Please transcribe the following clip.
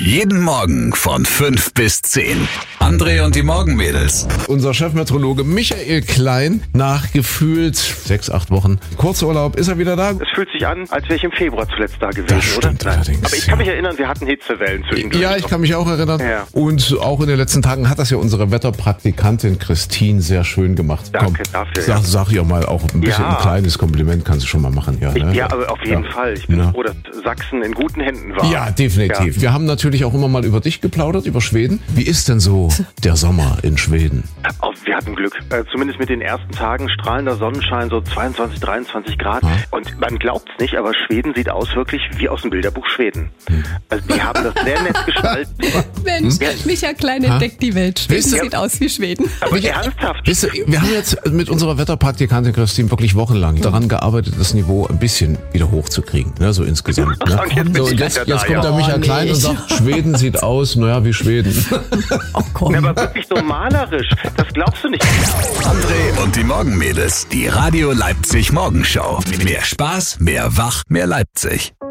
Jeden Morgen von 5 bis 10. André und die Morgenmädels. Unser Chefmeteorologe Michael Klein, nach gefühlt 6-8 Wochen Kurzurlaub, ist er wieder da? Es fühlt sich an, als wäre ich im Februar zuletzt da gewesen, Das stimmt oder? allerdings, Aber ich kann mich erinnern, wir hatten Hitzewellen zwischendurch. Ja, ich kann mich auch erinnern. Ja. Und auch in den letzten Tagen hat das ja unsere Wetterpraktikantin Christine sehr schön gemacht. Danke dafür, Sag ihr mal auch ein bisschen ein kleines Kompliment kannst du schon mal machen. Ja, ne? Ja, aber auf jeden Fall. Ich bin froh, dass Sachsen in guten Händen war. Ja, definitiv. Ja. Wir haben natürlich auch immer mal über dich geplaudert, über Schweden. Wie ist denn so der Sommer in Schweden? Oh, wir hatten Glück. Zumindest mit den ersten Tagen strahlender Sonnenschein, so 22, 23 Grad. Ja. Und man glaubt es nicht, aber Schweden sieht aus wirklich wie aus dem Bilderbuch Schweden. Also die haben das sehr nett gestaltet. Mensch, Michael Klein entdeckt die Welt. Schweden Wisst ihr- sieht aus wie Schweden. Aber ernsthaft. Wisst ihr, wir haben jetzt mit unserer Wetterpraktikantin Christine wirklich wochenlang daran gearbeitet, das Niveau ein bisschen wieder hochzukriegen, ne, so insgesamt. Ne? Und jetzt bin So, ich jetzt wieder da, kommt der ja. Michael Klein und nicht. sagt, Schweden sieht aus, naja, wie Schweden. Oh komm. Ja, aber wirklich so malerisch. Das glaubst du nicht. André und die Morgenmädels. Die Radio Leipzig Morgenschau. Mehr Spaß, mehr Wach, mehr Leipzig.